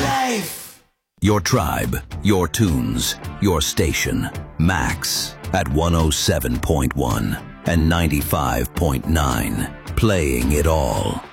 life. Your tribe, your tunes, your station. Max at 107.1 and 95.9. Playing it all.